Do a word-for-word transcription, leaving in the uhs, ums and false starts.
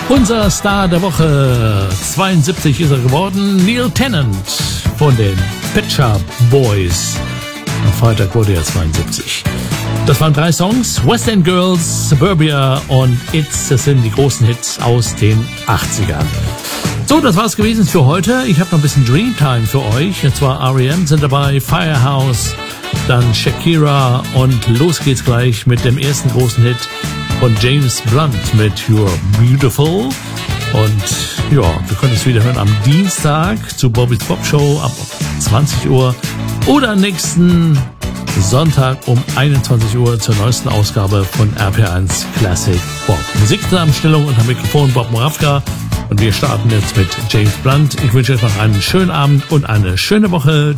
Unser Star der Woche, zweiundsiebzig ist er geworden, Neil Tennant von den Pet Shop Boys. Am Freitag wurde er zweiundsiebzig. Das waren drei Songs, West End Girls, Suburbia und It's. Das sind die großen Hits aus den achtzigern. So, das war's gewesen für heute. Ich habe noch ein bisschen Dreamtime für euch. Und zwar R E M sind dabei, Firehouse, dann Shakira und los geht's gleich mit dem ersten großen Hit von James Blunt mit You're Beautiful. Und ja, wir können es wieder hören am Dienstag zu Bobby's Pop Show ab zwanzig Uhr oder nächsten Sonntag um einundzwanzig Uhr zur neuesten Ausgabe von R P eins Classic Pop. Musikzusammenstellung unter Mikrofon Bob Moravka und wir starten jetzt mit James Blunt. Ich wünsche euch noch einen schönen Abend und eine schöne Woche.